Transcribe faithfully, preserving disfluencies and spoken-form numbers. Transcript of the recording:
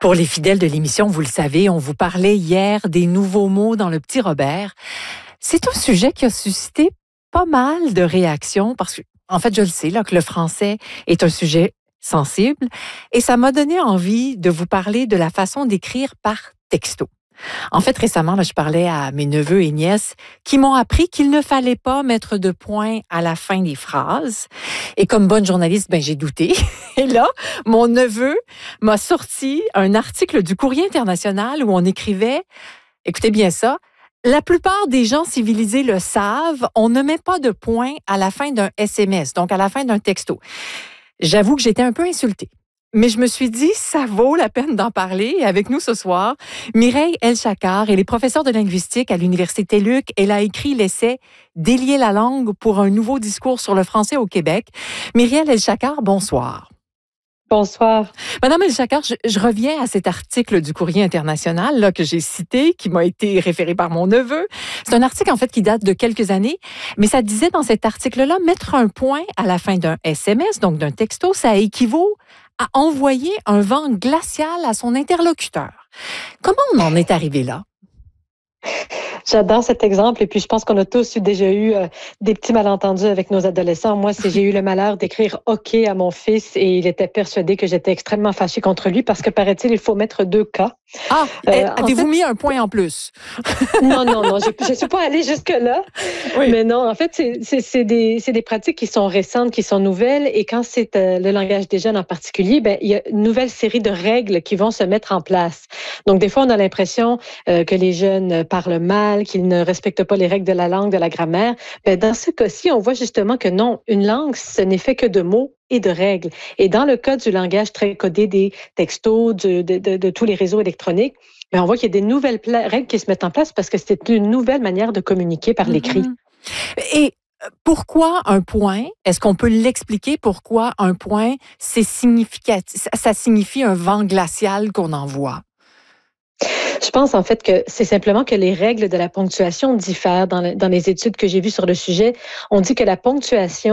Pour les fidèles de l'émission, vous le savez, on vous parlait hier des nouveaux mots dans le Petit Robert. C'est un sujet qui a suscité pas mal de réactions parce que, en fait, je le sais, là, que le français est un sujet sensible et ça m'a donné envie de vous parler de la façon d'écrire par texto. En fait, récemment, là, je parlais à mes neveux et nièces qui m'ont appris qu'il ne fallait pas mettre de point à la fin des phrases. Et comme bonne journaliste, ben, j'ai douté. Et là, mon neveu m'a sorti un article du Courrier international où on écrivait, écoutez bien ça, la plupart des gens civilisés le savent, on ne met pas de point à la fin d'un S M S, donc à la fin d'un texto. J'avoue que j'étais un peu insultée. Mais je me suis dit, ça vaut la peine d'en parler. Et avec nous ce soir, Mireille El-Chakkar, elle est professeure de linguistique à l'Université TÉLUQ. Elle a écrit l'essai « Délier la langue pour un nouveau discours sur le français au Québec ». Mireille El-Chakkar, bonsoir. Bonsoir. Madame El-Chakkar, je, je reviens à cet article du Courrier international là, que j'ai cité, qui m'a été référé par mon neveu. C'est un article, en fait, qui date de quelques années, mais ça disait dans cet article-là, mettre un point à la fin d'un S M S, donc d'un texto, ça équivaut à envoyer un vent glacial à son interlocuteur. Comment on en est arrivé là? J'adore cet exemple et puis je pense qu'on a tous eu déjà eu euh, des petits malentendus avec nos adolescents. Moi, c'est, j'ai eu le malheur d'écrire OK à mon fils et il était persuadé que j'étais extrêmement fâchée contre lui parce que, paraît-il, il faut mettre deux K. Ah, euh, avez-vous fait... mis un point en plus? non, non, non, je ne suis pas allée jusque-là. Oui. Mais non, en fait, c'est, c'est, c'est, des, c'est des pratiques qui sont récentes, qui sont nouvelles et quand c'est euh, le langage des jeunes en particulier, ben, il y a une nouvelle série de règles qui vont se mettre en place. Donc, des fois, on a l'impression euh, que les jeunes parlent mal, qu'ils ne respectent pas les règles de la langue, de la grammaire. Ben, dans ce cas-ci, on voit justement que non, une langue, ce n'est fait que de mots et de règles. Et dans le cas du langage très codé des textos, de, de, de, de tous les réseaux électroniques, ben, on voit qu'il y a des nouvelles pla- règles qui se mettent en place parce que c'est une nouvelle manière de communiquer par l'écrit. Mm-hmm. Et pourquoi un point? Est-ce qu'on peut l'expliquer pourquoi un point, c'est significatif, ça signifie un vent glacial qu'on envoie? Je pense en fait que c'est simplement que les règles de la ponctuation diffèrent. Dans, le, dans les études que j'ai vues sur le sujet, on dit que la ponctuation